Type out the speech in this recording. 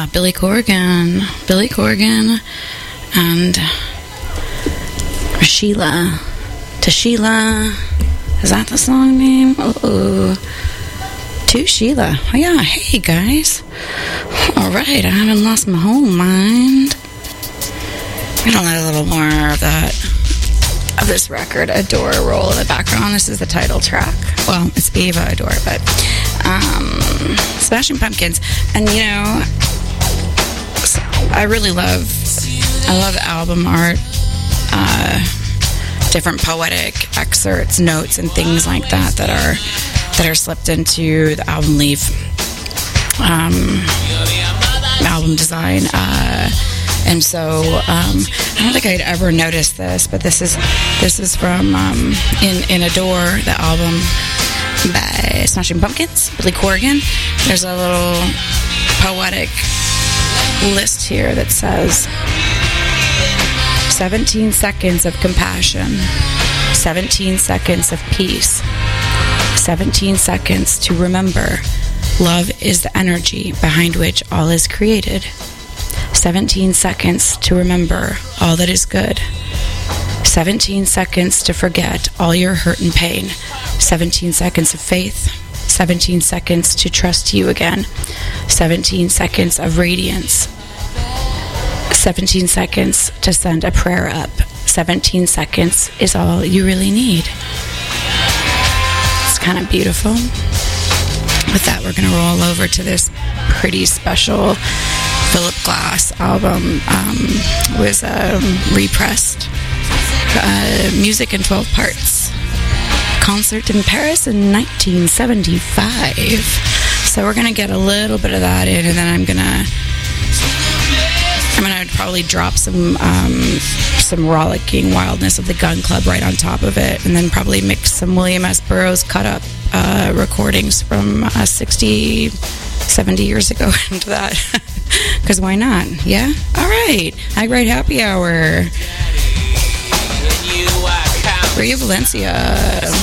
Billy Corgan, and Sheila. To Sheila, is that the song name? Oh, to Sheila. Oh yeah, hey guys. All right, I haven't lost my whole mind. We're gonna let a little more of that, of this record, Adore, roll in the background. This is the title track. Well, it's Ava Adore, but Smashing Pumpkins. And you know, I really love the album art, different poetic excerpts, notes, and things like that that are slipped into the album leaf, album design. And so I don't think I'd ever noticed this, but this is from in Adore, the album by Smashing Pumpkins, Billy Corgan. There's a little poetic list here that says 17 seconds of compassion, 17 seconds of peace, 17 seconds to remember love is the energy behind which all is created, 17 seconds to remember all that is good, 17 seconds to forget all your hurt and pain, 17 seconds of faith, 17 seconds to trust you again, 17 seconds of radiance, 17 seconds to send a prayer up. 17 seconds is all you really need. It's kind of beautiful. With that, we're going to roll over to this pretty special Philip Glass album. It was repressed. Music in 12 parts. Concert in Paris in 1975. So we're going to get a little bit of that in, and then I'm going to probably drop some rollicking wildness of the Gun Club right on top of it, and then probably mix some William S. Burroughs cut up recordings from 60, 70 years ago into that. Because why not? Yeah? All right. High Grade Happy Hour. Rio Valencia.